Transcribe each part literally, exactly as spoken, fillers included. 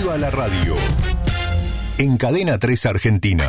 Viva la Radio. En Cadena tres Argentina.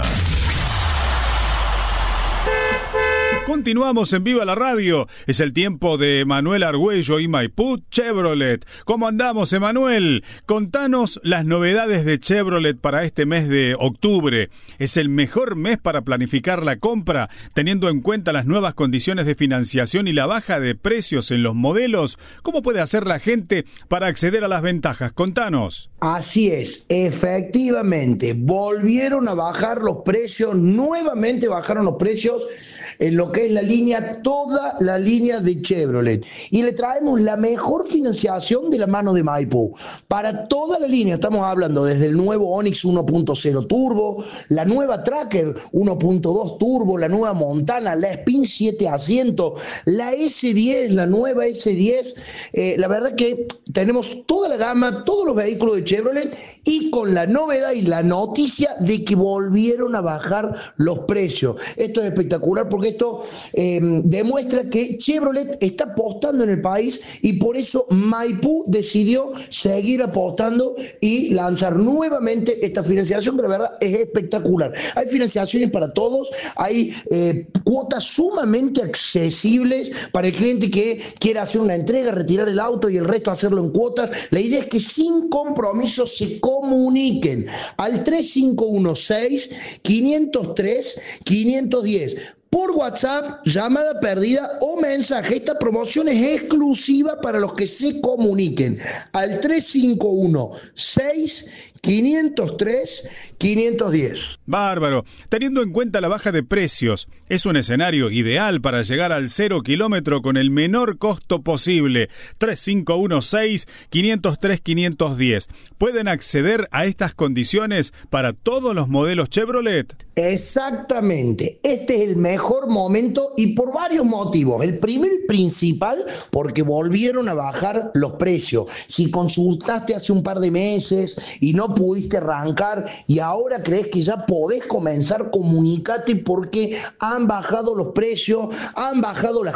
Continuamos en Viva la Radio. Es el tiempo de Emanuel Argüello y Maipú Chevrolet. ¿Cómo andamos, Emanuel? Contanos las novedades de Chevrolet para este mes de octubre. ¿Es el mejor mes para planificar la compra, teniendo en cuenta las nuevas condiciones de financiación y la baja de precios en los modelos? ¿Cómo puede hacer la gente para acceder a las ventajas? Contanos. Así es, efectivamente, volvieron a bajar los precios, nuevamente bajaron los precios en lo que es la línea, toda la línea de Chevrolet. Y le traemos la mejor financiación de la mano de Maipú. Para toda la línea, estamos hablando desde el nuevo Onix uno punto cero Turbo, la nueva Tracker uno punto dos Turbo, la nueva Montana, la Spin siete asientos, la ese diez, la nueva ese diez. Eh, la verdad que tenemos toda la gama, todos los vehículos de Chevrolet y con la novedad y la noticia de que volvieron a bajar los precios. Esto es espectacular porque esto eh, demuestra que Chevrolet está apostando en el país y por eso Maipú decidió seguir apostando y lanzar nuevamente esta financiación que la verdad es espectacular. Hay financiaciones para todos, hay eh, cuotas sumamente accesibles para el cliente que quiera hacer una entrega, retirar el auto y el resto hacerlo en cuotas. La idea es que sin compromiso se comuniquen al tres cinco uno seis, quinientos tres, quinientos diez. Por WhatsApp, llamada perdida o mensaje. Esta promoción es exclusiva para los que se comuniquen al tres cinco uno seis, quinientos tres, quinientos diez. Bárbaro. Teniendo en cuenta la baja de precios, es un escenario ideal para llegar al cero kilómetro con el menor costo posible. tres cinco uno seis, quinientos tres, quinientos diez. ¿Pueden acceder a estas condiciones para todos los modelos Chevrolet? Exactamente. Este es el mejor momento y por varios motivos. El primero y principal, porque volvieron a bajar los precios. Si consultaste hace un par de meses y no pudiste arrancar y ahora crees que ya podés comenzar, comunicate porque han bajado los precios, han bajado las